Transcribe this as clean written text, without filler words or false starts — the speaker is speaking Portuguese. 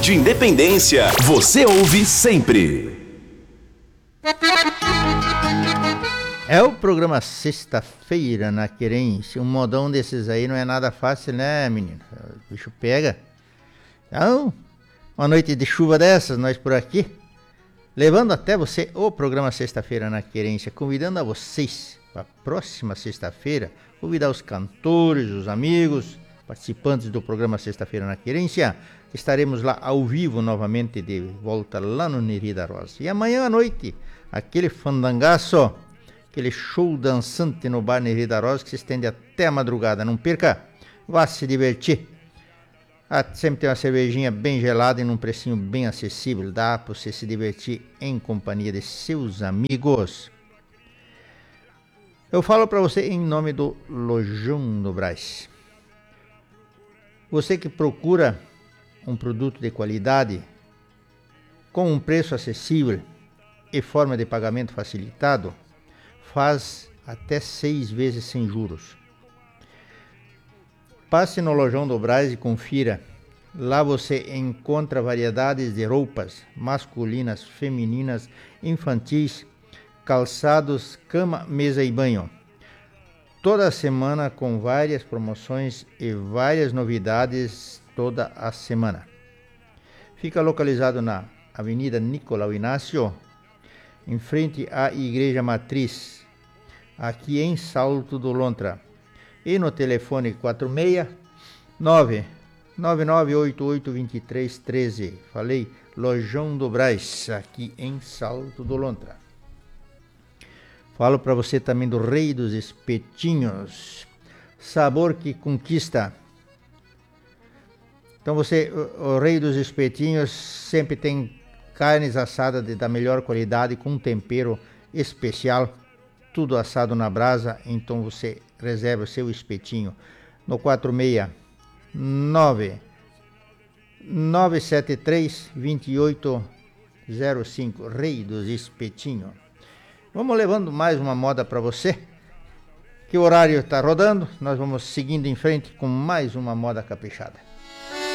Rádio Independência, você ouve sempre. É o programa Sexta-feira na Querência. Um modão desses aí não é nada fácil, né, menino? O bicho pega. Então, uma noite de chuva dessas, nós por aqui, levando até você o programa Sexta-feira na Querência, convidando a vocês para a próxima sexta-feira, convidar os cantores, os amigos, participantes do programa Sexta-feira na Querência. Estaremos lá ao vivo novamente, de volta lá no Neri da Rosa. E amanhã à noite, aquele fandangaço, aquele show dançante no bar Neri da Rosa que se estende até a madrugada. Não perca, vá se divertir. Sempre tem uma cervejinha bem gelada e num precinho bem acessível. Dá para você se divertir em companhia de seus amigos. Eu falo para você em nome do Lojão do Brás. Você que procura um produto de qualidade com um preço acessível e forma de pagamento facilitado, faz até 6 vezes sem juros. Passe no Lojão do Brás e confira. Lá você encontra variedades de roupas masculinas, femininas, infantis, calçados, cama, mesa e banho. Toda semana com várias promoções e várias novidades toda a semana. Fica localizado na Avenida Nicolau Inácio, em frente à Igreja Matriz, aqui em Salto do Lontra. E no telefone 469-9988-2313. Falei, Lojão do Brás, aqui em Salto do Lontra. Falo para você também do Rei dos Espetinhos, sabor que conquista. Então o Rei dos Espetinhos sempre tem carnes assadas da melhor qualidade, com um tempero especial, tudo assado na brasa. Então você reserva o seu espetinho no 469-973-2805, Rei dos Espetinhos. Vamos levando mais uma moda para você, que o horário está rodando. Nós vamos seguindo em frente com mais uma moda caprichada.